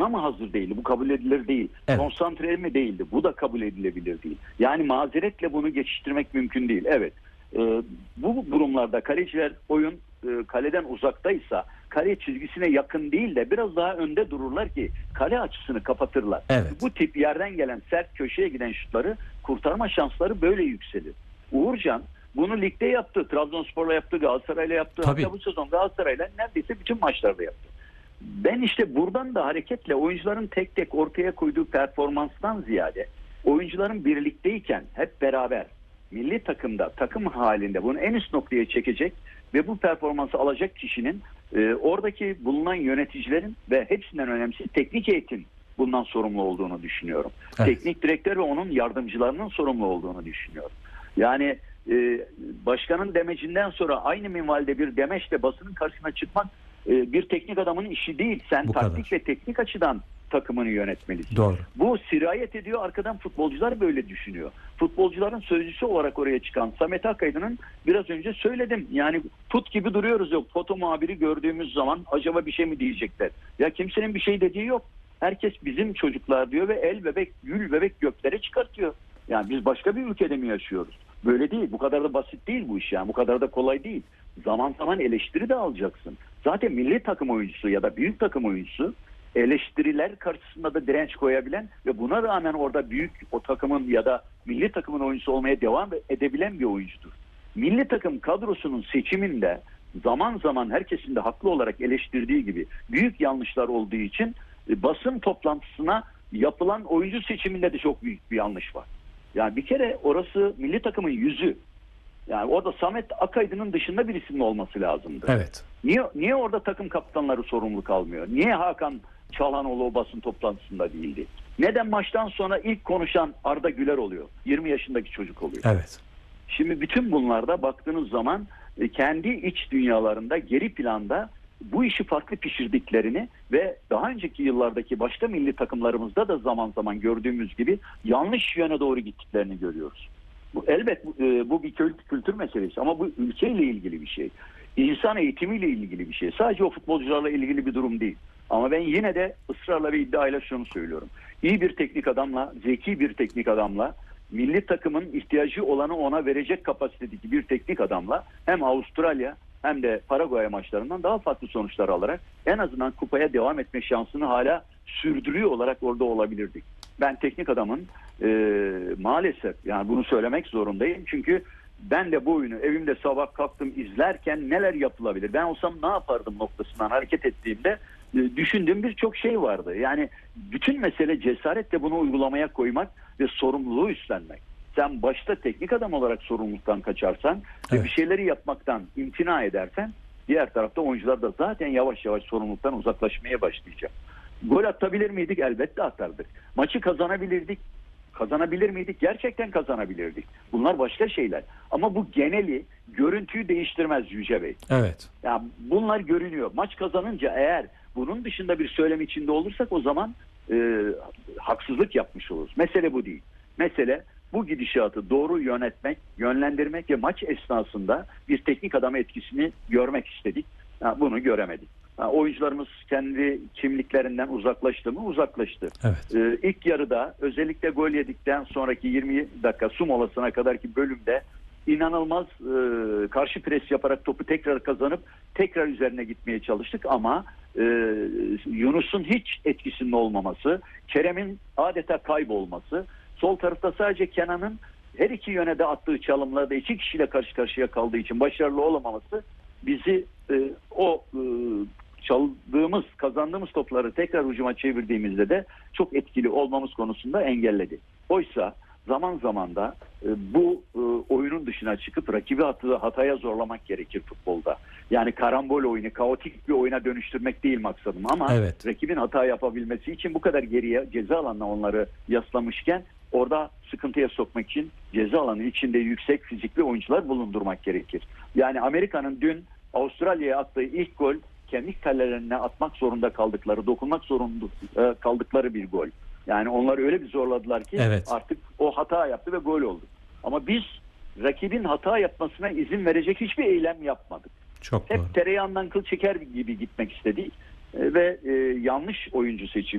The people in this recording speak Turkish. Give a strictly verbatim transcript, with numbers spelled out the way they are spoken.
buna mı hazır değildi? Bu kabul edilir değil. Evet. Konsantre mi değildi? Bu da kabul edilebilir değil. Yani mazeretle bunu geçiştirmek mümkün değil. Evet. Ee, bu durumlarda kaleciler oyun e, kaleden uzaktaysa, kale çizgisine yakın değil de biraz daha önde dururlar ki kale açısını kapatırlar. Evet. Bu tip yerden gelen sert köşeye giden şutları kurtarma şansları böyle yükselir. Uğurcan bunu ligde yaptı. Trabzonspor'la yaptı, Galatasaray'la yaptı. Tabii. Hatta bu sezon Galatasaray'la neredeyse bütün maçlarda yaptı. Ben işte buradan da hareketle oyuncuların tek tek ortaya koyduğu performanstan ziyade oyuncuların birlikteyken hep beraber milli takımda, takım halinde bunu en üst noktaya çekecek ve bu performansı alacak kişinin e, oradaki bulunan yöneticilerin ve hepsinden önemlisi teknik eğitim bundan sorumlu olduğunu düşünüyorum. Evet. Teknik direktör ve onun yardımcılarının sorumlu olduğunu düşünüyorum. Yani e, başkanın demecinden sonra aynı minvalde bir demeçle basının karşısına çıkmak e, bir teknik adamın işi değil. Sen Bu taktik kadar. ve teknik açıdan takımını yönetmelisin. Doğru. Bu sirayet ediyor. Arkadan futbolcular böyle düşünüyor. Futbolcuların sözcüsü olarak oraya çıkan Samet Akaydın'ın biraz önce söyledim. Yani put gibi duruyoruz, yok. Foto muhabiri gördüğümüz zaman acaba bir şey mi diyecekler? Ya kimsenin bir şey dediği yok. Herkes bizim çocuklar diyor ve el bebek, gül bebek göklere çıkartıyor. Yani biz başka bir ülkede mi yaşıyoruz? Böyle değil. Bu kadar da basit değil bu iş yani. Bu kadar da kolay değil. Zaman zaman eleştiri de alacaksın. Zaten milli takım oyuncusu ya da büyük takım oyuncusu eleştiriler karşısında da direnç koyabilen ve buna rağmen orada büyük o takımın ya da milli takımın oyuncusu olmaya devam edebilen bir oyuncudur. Milli takım kadrosunun seçiminde zaman zaman herkesin de haklı olarak eleştirdiği gibi büyük yanlışlar olduğu için e, basın toplantısına yapılan oyuncu seçiminde de çok büyük bir yanlış var. Yani bir kere orası milli takımın yüzü. Yani orada Samet Akaydın'ın dışında birisinin olması lazımdı. Evet. Niye niye orada takım kaptanları sorumlu kalmıyor? Niye Hakan Çalhanoğlu o basın toplantısında değildi? Neden maçtan sonra ilk konuşan Arda Güler oluyor? yirmi yaşındaki çocuk oluyor. Evet. Şimdi bütün bunlarda baktığınız zaman e, kendi iç dünyalarında geri planda bu işi farklı pişirdiklerini ve daha önceki yıllardaki başka milli takımlarımızda da zaman zaman gördüğümüz gibi yanlış yöne doğru gittiklerini görüyoruz. Bu elbet e, bu bir kültür meselesi ama bu ülkeyle ilgili bir şey. İnsan eğitimiyle ilgili bir şey. Sadece o futbolcularla ilgili bir durum değil. Ama ben yine de ısrarla ve iddiayla şunu söylüyorum. İyi bir teknik adamla, zeki bir teknik adamla, milli takımın ihtiyacı olanı ona verecek kapasitedeki bir teknik adamla hem Avustralya hem de Paraguay maçlarından daha farklı sonuçlar alarak en azından kupaya devam etme şansını hala sürdürüyor olarak orada olabilirdik. Ben teknik adamın e, maalesef yani bunu söylemek zorundayım. Çünkü ben de bu oyunu evimde sabah kalktım izlerken neler yapılabilir? Ben olsam ne yapardım noktasından hareket ettiğimde e, düşündüğüm birçok şey vardı. Yani bütün mesele cesaretle bunu uygulamaya koymak ve sorumluluğu üstlenmek. Sen başta teknik adam olarak sorumluluktan kaçarsan Evet. ve bir şeyleri yapmaktan imtina edersen diğer tarafta oyuncular da zaten yavaş yavaş sorumluluktan uzaklaşmaya başlayacak. Gol atabilir miydik? Elbette atardık. Maçı kazanabilirdik. Kazanabilir miydik? Gerçekten kazanabilirdik. Bunlar başka şeyler. Ama bu geneli, görüntüyü değiştirmez Yüce Bey. Evet. Yani bunlar görünüyor. Maç kazanınca eğer bunun dışında bir söylem içinde olursak o zaman e, haksızlık yapmış oluruz. Mesele bu değil. Mesele bu gidişatı doğru yönetmek, yönlendirmek ve maç esnasında bir teknik adam etkisini görmek istedik. Yani bunu göremedik. Yani oyuncularımız kendi kimliklerinden uzaklaştı mı? Uzaklaştı. Evet. Ee, ilk yarıda özellikle gol yedikten sonraki yirmi dakika su molasına kadarki bölümde inanılmaz e, karşı pres yaparak topu tekrar kazanıp tekrar üzerine gitmeye çalıştık ama e, Yunus'un hiç etkisinin olmaması, Kerem'in adeta kaybolması, sol tarafta sadece Kenan'ın her iki yöne de attığı çalımlarda iki kişiyle karşı karşıya kaldığı için başarılı olamaması bizi e, o e, çaldığımız, kazandığımız topları tekrar hücuma çevirdiğimizde de çok etkili olmamız konusunda engelledi. Oysa zaman zaman da e, bu e, oyunun dışına çıkıp rakibi hatı, hataya zorlamak gerekir futbolda. Yani karambol oyunu, kaotik bir oyuna dönüştürmek değil maksadım ama Evet. rakibin hata yapabilmesi için bu kadar geriye ceza alanına onları yaslamışken orada sıkıntıya sokmak için ceza alanı içinde yüksek fizikli oyuncular bulundurmak gerekir. Yani Amerika'nın dün Avustralya'ya attığı ilk gol kendi kalelerine atmak zorunda kaldıkları, dokunmak zorunda kaldıkları bir gol. Yani onları öyle bir zorladılar ki Evet. artık o hata yaptı ve gol oldu. Ama biz rakibin hata yapmasına izin verecek hiçbir eylem yapmadık. Çok Hep doğru. tereyağından kıl çeker gibi gitmek istedik ve yanlış oyuncu seçimi